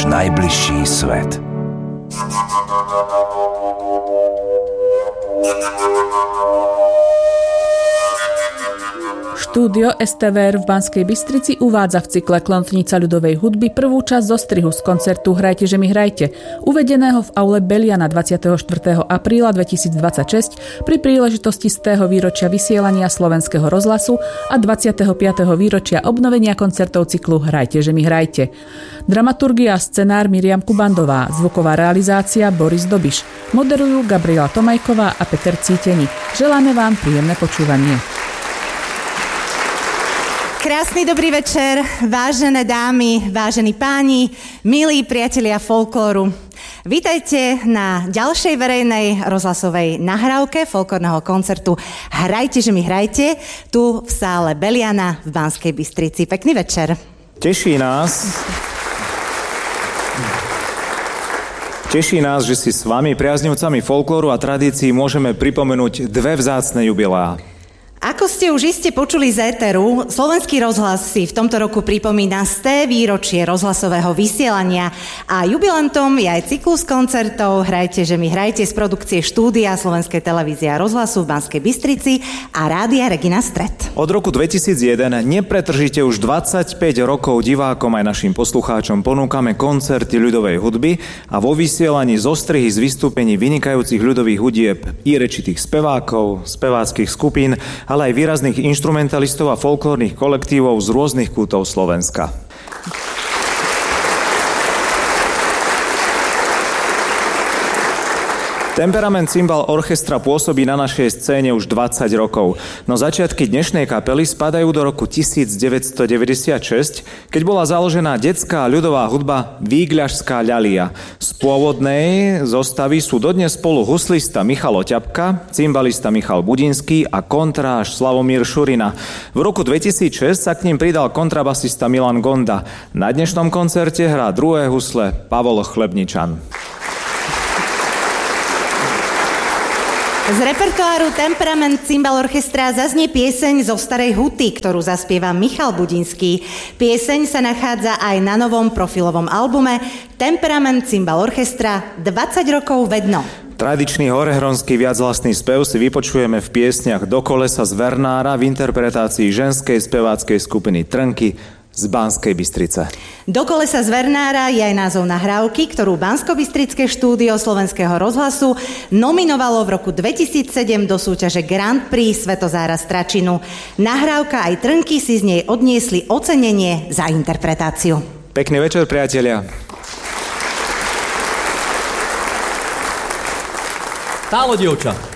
náš najbližší svet. Štúdio STVR v Banskej Bystrici uvádza v cykle Klonfnica ľudovej hudby prvú časť zostrihu z koncertu Hrajte, že mi hrajte, uvedeného v aule Beliana 24. apríla 2026 pri príležitosti 100. výročia vysielania Slovenského rozhlasu a 25. výročia obnovenia koncertov cyklu Hrajte, že mi hrajte. Dramaturgia a scenár Miriam Kubandová, zvuková realizácia Boris Dobiš. Moderujú Gabriela Tomajková a Peter Cíteni. Želáme vám príjemné počúvanie. Krásny dobrý večer, vážené dámy, vážení páni, milí priatelia folklóru. Vítajte na ďalšej verejnej rozhlasovej nahrávke folklórneho koncertu Hrajte, že mi hrajte, tu v sále Beliana v Banskej Bystrici. Pekný večer. Teší nás, že si s vami, priaznivcami folklóru a tradícií, môžeme pripomenúť dve vzácne jubileá. Ako ste už iste počuli z éteru, Slovenský rozhlas si v tomto roku pripomína 100. výročie rozhlasového vysielania a jubilantom je aj cyklus koncertov Hrajte, že mi hrajte z produkcie štúdia Slovenskej televízie a rozhlasu v Banskej Bystrici a Rádia Regina Stred. Od roku 2001 nepretržite už 25 rokov divákom aj našim poslucháčom ponúkame koncerty ľudovej hudby a vo vysielaní zostrihy z vystúpení vynikajúcich ľudových hudieb i rečitých spevákov, speváckych skupín, ale aj výrazných inštrumentalistov a folklórnych kolektívov z rôznych kútov Slovenska. Temperament Cymbal Orchestra pôsobí na našej scéne už 20 rokov, no začiatky dnešnej kapely spadajú do roku 1996, keď bola založená detská ľudová hudba Vígľašská ľalia. Z pôvodnej zostavy sú dodnes spolu huslista Michal Oťapka, cymbalista Michal Budinský a kontráž Slavomír Šurina. V roku 2006 sa k ním pridal kontrabasista Milan Gonda. Na dnešnom koncerte hrá druhé husle Pavol Chlebničan. Z repertoáru Temperament Cymbal Orchestra zaznie pieseň zo Starej huty, ktorú zaspieva Michal Budinský. Pieseň sa nachádza aj na novom profilovom albume Temperament Cymbal Orchestra 20 rokov vedno. Tradičný horehronský viachlasný spev si vypočujeme v piesniach Do kolesa z Vernára v interpretácii ženskej speváckej skupiny Trnky z Banskej Bystrice. Do kolesa z Vernára je aj názov nahrávky, ktorú Banskobystrické štúdio Slovenského rozhlasu nominovalo v roku 2007 do súťaže Grand Prix Svetozára Stračinu. Nahrávka aj Trnky si z nej odniesli ocenenie za interpretáciu. Pekný večer, priatelia. Stálo, dievča.